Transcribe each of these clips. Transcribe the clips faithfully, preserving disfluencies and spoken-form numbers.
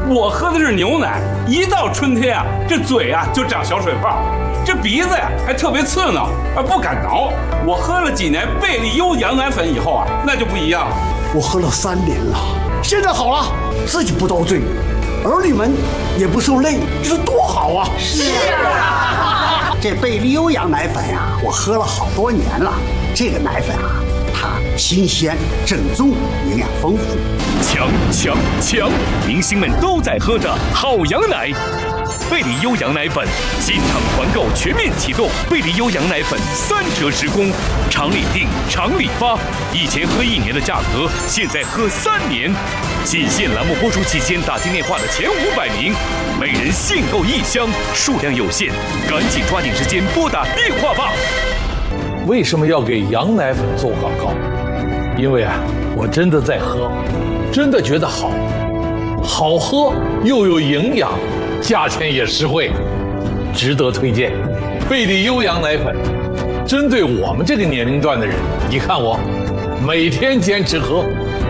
我喝的是牛奶，一到春天啊，这嘴啊就长小水泡，这鼻子呀还特别刺挠，啊不敢挠。我喝了几年贝利优羊奶粉以后啊，那就不一样了。 我喝了三年了，现在好了，自己不遭罪，儿女们也不受累，这是多好啊！ 是啊， 这贝利优羊奶粉啊，我喝了好多年了。这个奶粉啊，它新鲜、正宗，营养丰富。 强强强！明星们都在喝着好羊奶。贝利优羊奶粉进场团购全面启动，贝利优羊奶粉三折直供，常理定，常理发。以前喝一年的价格，现在喝三年。仅限栏目播出期间打进电话的前五百名，每人限购一箱，数量有限，赶紧抓紧时间拨打电话吧。 为什么要给羊奶粉做广告？因为啊，我真的在喝，真的觉得好，好喝又有营养。价钱也实惠，值得推荐。贝利优羊奶粉，针对我们这个年龄段的人，你看我每天坚持喝。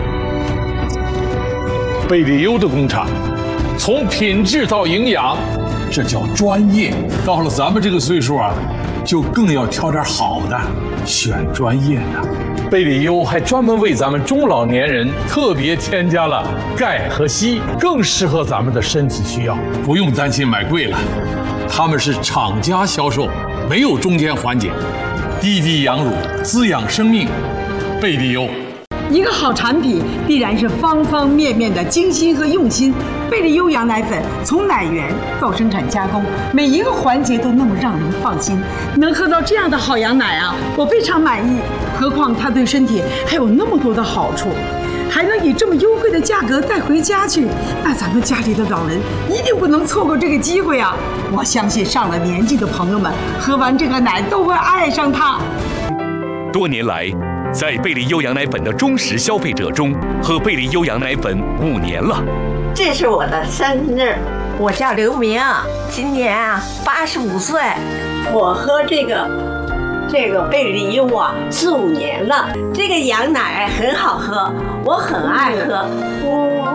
贝利优的工厂，从品质到营养，这叫专业。到了咱们这个岁数啊，就更要挑点好的，选专业的。贝利优还专门为咱们中老年人特别添加了钙和硒，更适合咱们的身体需要，不用担心买贵了。他们是厂家销售，没有中间环节，滴滴养乳，滋养生命。贝利优。 一个好产品必然是方方面面的精心和用心。贝利优羊奶粉从奶源到生产加工，每一个环节都那么让人放心。能喝到这样的好羊奶啊，我非常满意。何况它对身体还有那么多的好处，还能以这么优惠的价格带回家去，那咱们家里的老人一定不能错过这个机会啊！我相信上了年纪的朋友们喝完这个奶都会爱上它。 多年来，在贝利优羊奶粉的忠实消费者中，喝贝利优羊奶粉五年了。 这是我的生日，我叫刘明，今年啊八十五岁。我喝这个这个贝利优啊四五年了，这个羊奶很好喝，我很爱喝。